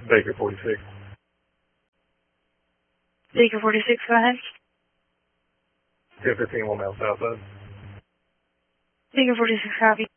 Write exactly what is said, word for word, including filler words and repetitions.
Baker forty-six. Baker forty-six, go ahead. ten fifteen, one mile south side. Baker forty-six, copy.